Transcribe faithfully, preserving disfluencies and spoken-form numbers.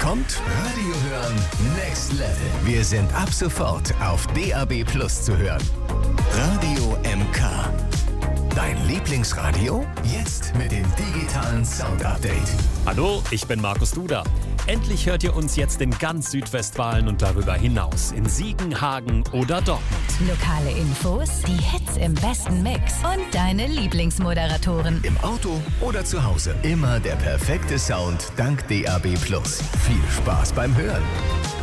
kommt Radio hören Next Level. Wir sind ab sofort auf D A B Plus zu hören. Radio M K. Dein Lieblingsradio? Jetzt mit dem digitalen Sound-Update. Hallo, ich bin Markus Duda. Endlich hört ihr uns jetzt in ganz Südwestfalen und darüber hinaus. In Siegen, Hagen oder Dortmund. Lokale Infos, die Hits im besten Mix und deine Lieblingsmoderatoren. Im Auto oder zu Hause. Immer der perfekte Sound dank D A B Plus. Viel Spaß beim Hören.